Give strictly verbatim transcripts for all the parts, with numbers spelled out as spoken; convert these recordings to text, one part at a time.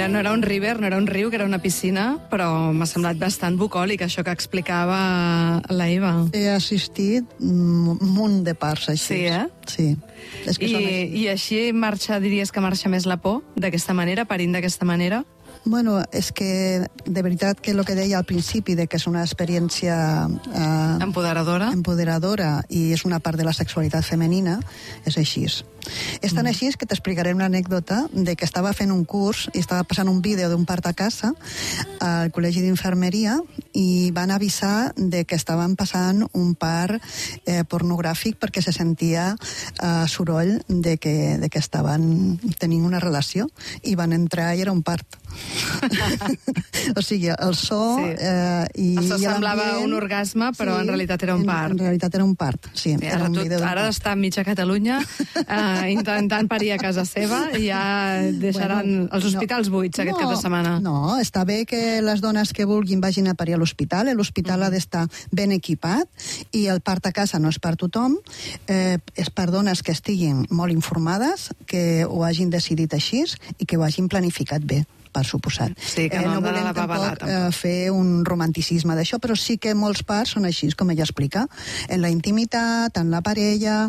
era, no era un river, no era un riu, que era una piscina, però m'ha semblat bastant bucòlic, això que explicava la Eva. He assistit un munt de parts així. Sí, eh? Sí. És que I, són així. I així marxa, diries que marxa més la por, d'aquesta manera, parint d'aquesta manera? Bueno, és que de veritat que el que deia al principi de que és una experiència eh, empoderadora. empoderadora i és una part de la sexualitat femenina, és així. És tan mm. així que t'explicaré una anècdota de que estava fent un curs i estava passant un vídeo d'un part a casa al Col·legi d'Infermeria i van avisar de que estaven passant un part eh, pornogràfic perquè se sentia eh, soroll de que, de que estaven tenint una relació i van entrar i era un part. O sigui, el so sí. eh, i el so i semblava un orgasme, però sí, en realitat era un part. En, en realitat era un part, sí. sí era ara un tot, ara està mitja Catalunya eh, intentant parir a casa seva i ja deixaran bueno, els hospitals no, buits aquest no, cap de setmana. No, està bé que les dones que vulguin vagin a parir a l'hospital, l'hospital mm. ha d'estar ben equipat i el part a casa no és per tothom, eh, és per dones que estiguin molt informades, que ho hagin decidit així i que ho hagin planificat bé, per suposat. Sí, que no, eh, no volem la babalà, tampoc, tampoc. Eh, fer un romanticisme d'això, però sí que molts parts són així, com ella explica, en la intimitat, en la parella,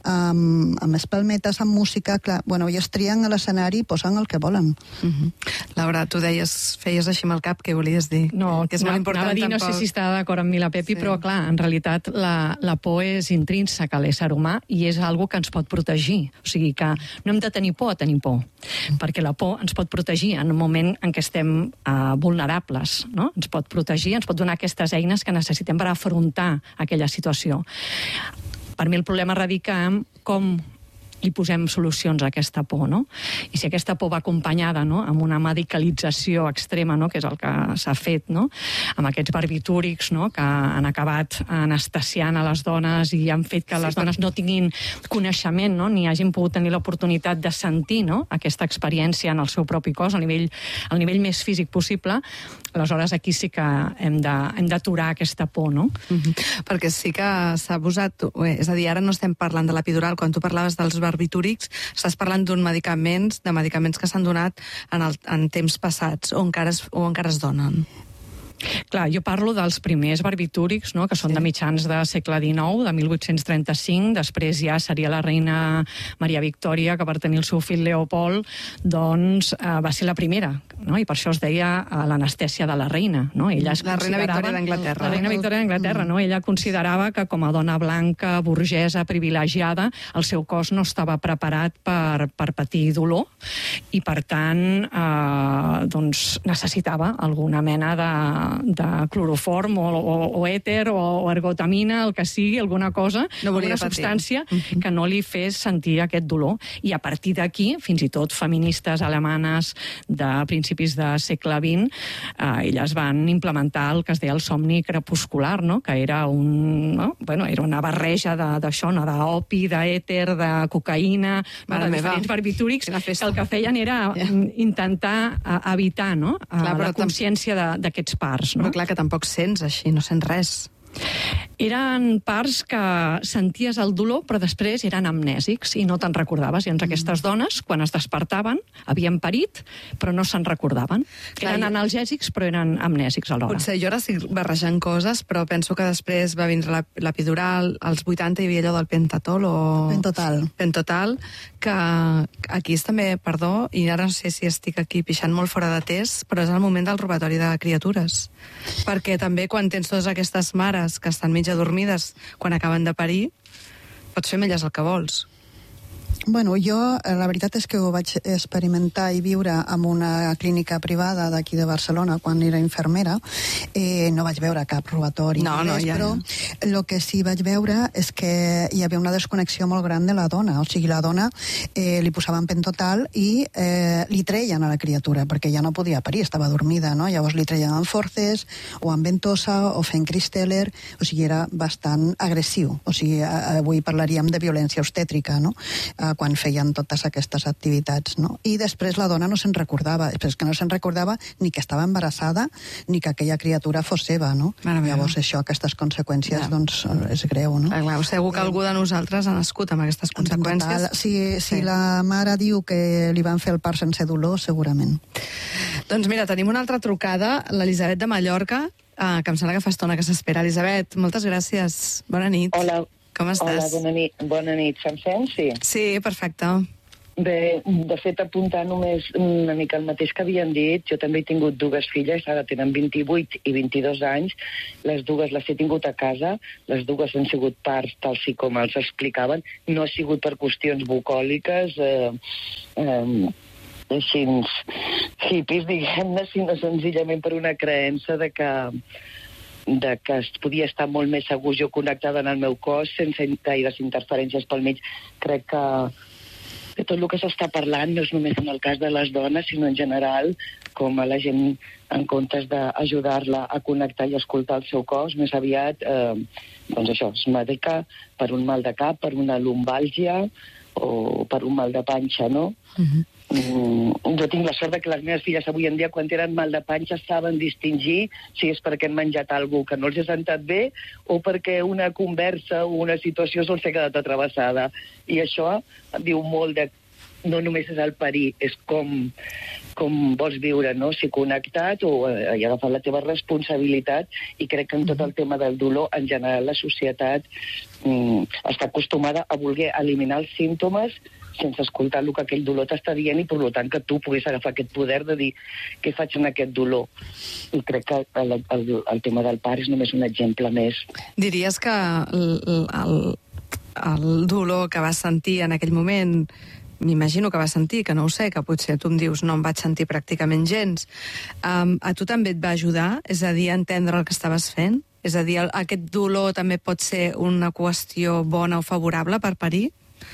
amb, amb espalmetes, amb música, clar, bueno, i es trien a l'escenari i posen el que volen. Uh -huh. Laura, tu deies, feies així amb el cap, què volies dir? No, que és molt important anava a dir, tampoc. no sé si està d'acord amb mi la Pepi, sí. però clar, en realitat la, la por és intrínseca a l'ésser humà i és algo que ens pot protegir. O sigui que no hem de tenir por a tenir por, perquè la por ens pot protegir en un moment en què estem uh, vulnerables, no? Ens pot protegir, ens pot donar aquestes eines que necessitem per afrontar aquella situació. Per mi el problema radica en com li posem solucions a aquesta por, no? I si aquesta por va acompanyada, no?, amb una medicalització extrema, no?, que és el que s'ha fet, no?, amb aquests barbitúrics, no?, que han acabat anestesiant a les dones i han fet que les sí, dones no tinguin coneixement, no?, ni hagin pogut tenir l'oportunitat de sentir, no?, aquesta experiència en el seu propi cos, al nivell, al nivell més físic possible, aleshores aquí sí que hem de, hem d'aturar aquesta por, no? Mm-hmm. Perquè sí que s'ha abusat, és a dir, ara no estem parlant de l'epidural, quan tu parlaves dels barbitúrics, estàs parlant d'un medicaments, de medicaments que s'han donat en, el, en temps passats, o encara es, o encara es donen. Clar, jo parlo dels primers barbitúrics, no?, que són sí. de mitjans de segle dinou, de mil vuit-cents trenta-cinc, després ja seria la reina Maria Victòria, que per tenir el seu fill Leopold, doncs eh, va ser la primera, no?, i per això es deia eh, l'anestèsia de la reina, no? Ella es la reina Victòria d'Anglaterra. La reina Victòria d'Anglaterra, no? Ella considerava que com a dona blanca, burgesa, privilegiada, el seu cos no estava preparat per, per patir dolor i, per tant, eh, doncs necessitava alguna mena de de cloroform o, o, o èter o, o ergotamina, el que sigui, alguna cosa, no alguna substància uh-huh. que no li fes sentir aquest dolor. I a partir d'aquí, fins i tot feministes alemanes de principis de segle vint, eh, elles van implementar el que es deia el somni crepuscular, no?, que era, un, no? bueno, era una barreja d'això, no? d'opi, d'èter, de cocaïna, no? de diferents barbitúrics, que el que feien era yeah. intentar uh, evitar, no?, Clar, la consciència d'aquests parts. No? Però clar, que tampoc sents així, no sents res. Eren parts que senties el dolor, però després eren amnèsics i no te'n recordaves. Llavors, aquestes dones, quan es despertaven, havien parit, però no se'n recordaven. Clar, eren analgèsics, però eren amnèsics alhora. Potser jo ara estic barrejant coses, però penso que després va vindre l'epidural, als vuitanta hi havia allò del pentatol o... Pentotal. Pentotal, que aquí és també, perdó, i ara no sé si estic aquí pixant molt fora de test, però és el moment del robatori de criatures. Perquè també quan tens totes aquestes mares que estan mig adormides quan acaben de parir, pots fer amb elles el que vols. Bueno, jo la veritat és que ho vaig experimentar i viure en una clínica privada d'aquí de Barcelona quan era infermera. Eh, no vaig veure cap robatori, no, no, ja, però el que sí vaig veure és que hi havia una desconnexió molt gran de la dona. O sigui, la dona eh, li posaven pentotal i eh, li treien a la criatura, perquè ja no podia parir, estava dormida, no? Llavors li treien amb forces, o amb ventosa, o fent Christeller, o sigui, era bastant agressiu. O sigui, avui parlaríem de violència obstètrica, no?, quan feien totes aquestes activitats, no? I després la dona no se'n recordava, és que no se'n recordava ni que estava embarassada ni que aquella criatura fos seva, no? Mare Llavors això, aquestes conseqüències, ja. doncs, és greu, no? Ah, clar, segur que algú de nosaltres ha nascut amb aquestes conseqüències. Si, si sí. la mare diu que li van fer el part sense dolor, segurament. Doncs mira, tenim una altra trucada, l'Elisabet de Mallorca, eh, que em sembla que fa estona que s'espera. Elisabet, moltes gràcies. Bona nit. Hola. Com estàs? Hola, bona nit. Bona nit. Se'm sent? Sí. Sí, perfecte. Bé, de fet, apuntar només una mica el mateix que havien dit. Jo també he tingut dues filles, ara tenen vint-i-vuit i vint-i-dos anys. Les dues les he tingut a casa, les dues han sigut parts, tal si com els explicaven. No ha sigut per qüestions bucòliques, eh, eh, així, hippies, diguem-ne, sinó senzillament per una creença de que de que es podia estar molt més segur jo connectada en el meu cos sense gaires interferències pel mig. Crec que, que tot el que s'està parlant no és només en el cas de les dones, sinó en general, com a la gent, en comptes d'ajudar-la a connectar i escoltar el seu cos, més aviat, eh, doncs això, es medica per un mal de cap, per una lumbàlgia o per un mal de panxa, no? Uh-huh. Mm, jo tinc la sort de que les meves filles avui en dia, quan tenen mal de panxa, saben distingir si és perquè han menjat alguna que no els ha sentat bé o perquè una conversa o una situació se'ls ha quedat atravessada. I això diu molt de... No només és el perill, és com, com vols viure, no? Si connectat o eh, he agafat la teva responsabilitat, i crec que en tot el tema del dolor, en general, la societat mm, està acostumada a voler eliminar els símptomes sense escoltar el que aquell dolor t'està dient i, per tant, que tu puguis agafar aquest poder de dir què faig en aquest dolor. I crec que el, el, el tema del part és només un exemple més. Diries que el, el, el dolor que vas sentir en aquell moment, m'imagino que vas sentir, que no ho sé, que potser tu em dius no em vaig sentir pràcticament gens, um, a tu també et va ajudar? És a dir, a entendre el que estaves fent? És a dir, el, aquest dolor també pot ser una qüestió bona o favorable per parir?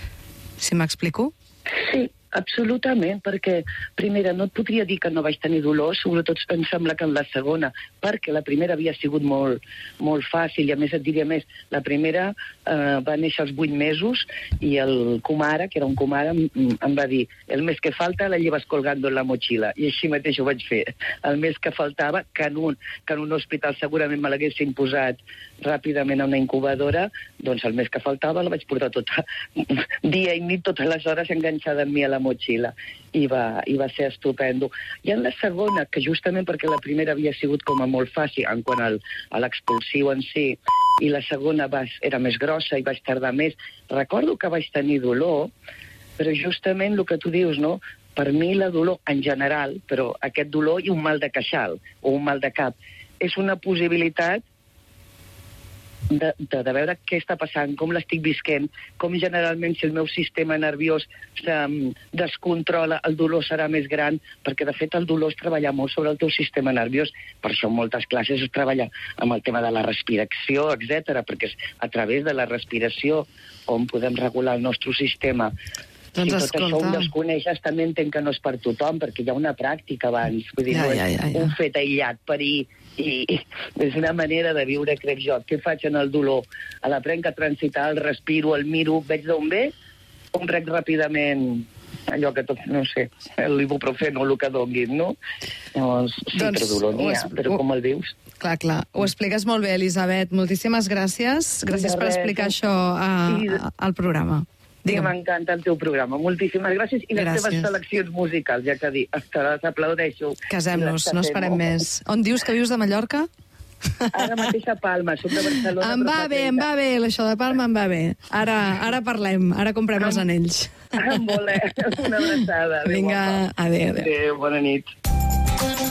Si m'explico? Sí, absolutament, perquè, primera, no et podria dir que no vaig tenir dolor, sobretot em sembla que en la segona, perquè la primera havia sigut molt, molt fàcil, i a més et diria més, la primera eh, va néixer als vuit mesos, i el comare, que era un comare, em, em va dir, el mes que falta la llevas colgando en la mochila, i així mateix ho vaig fer. El mes que faltava, que en un, que en un hospital segurament me l'haguessin posat ràpidament a una incubadora, doncs el mes que faltava la vaig portar tota, dia i nit, totes les hores enganxada amb mi a la motxilla, i va, i va ser estupendo. I en la segona, que justament perquè la primera havia sigut com a molt fàcil en quant al, a l'expulsiu en si, i la segona va, era més grossa i vaig tardar més, recordo que vaig tenir dolor, però justament el que tu dius, no? Per mi la dolor en general, però aquest dolor i un mal de queixal o un mal de cap, és una possibilitat De, de, de veure què està passant, com l'estic visquent, com generalment si el meu sistema nerviós se um, descontrola, el dolor serà més gran, perquè de fet el dolor és treballar molt sobre el teu sistema nerviós. Per això en moltes classes es treballa amb el tema de la respiració, etcètera, perquè és a través de la respiració on podem regular el nostre sistema. Doncs si tot escolta... això ho desconeixes, també entenc que no és per tothom, perquè hi ha una pràctica abans. Vull dir, ja, no és ja, ja, ja. un fet aïllat, parir, i és una manera de viure, crec jo. Què faig en el dolor? A la prenc a transitar, el respiro, el miro, veig d'on ve, o em rec ràpidament allò que tot, no sé, l'ibuprofeno o el que donguin, no? Llavors, sí, doncs, però dolor n'hi ha, però com el dius? Clar, clar. Ho expliques molt bé, Elisabet. Moltíssimes gràcies. Gràcies per explicar això a, a, al programa. Sí, m'encanta el teu programa. Moltíssimes gràcies. I les gràcies. teves seleccions musicals, ja que dic, te les aplaudeixo. Casem-nos, no esperem més. On dius que vius de Mallorca? Ara mateix a Palma, soc de Barcelona. Em va bé, em va bé, això de Palma em va bé. Ara, ara parlem, ara comprem els anells. Em volem, una abraçada. Vinga, adéu, adéu. Adéu, bona nit.